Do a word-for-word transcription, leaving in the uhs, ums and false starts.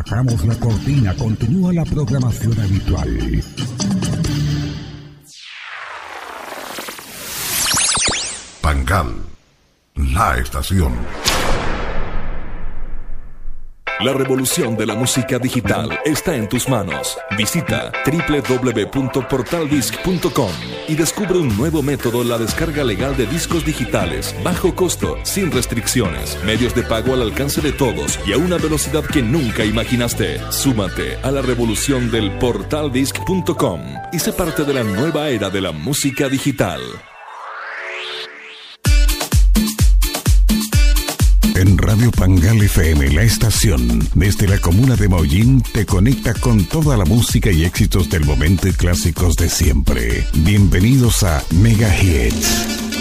Bajamos la cortina, continúa la programación habitual. Pangal, la estación. La revolución de la música digital está en tus manos. Visita doble u doble u doble u punto portal disc punto com y descubre un nuevo método en la descarga legal de discos digitales, bajo costo, sin restricciones, medios de pago al alcance de todos y a una velocidad que nunca imaginaste. Súmate a la revolución del portal disc punto com y sé parte de la nueva era de la música digital. En Radio Pangal F M, la estación, desde la comuna de Maullín, te conecta con toda la música y éxitos del momento y clásicos de siempre. Bienvenidos a Mega Hits.